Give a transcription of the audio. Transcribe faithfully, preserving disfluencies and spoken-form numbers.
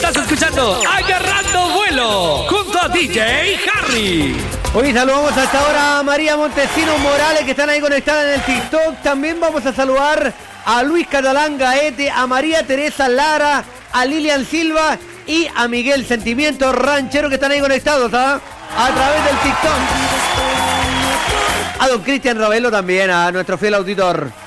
Estás escuchando Agarrando Vuelo junto a D J Harry. Hoy saludamos hasta ahora a María Montesinos Morales, que están ahí conectadas en el TikTok. También vamos a saludar a Luis Catalán Gaete, a María Teresa Lara, a Lilian Silva y a Miguel Sentimiento Ranchero, que están ahí conectados, ¿ah? A través del TikTok. A don Cristian Ravelo también, a nuestro fiel auditor.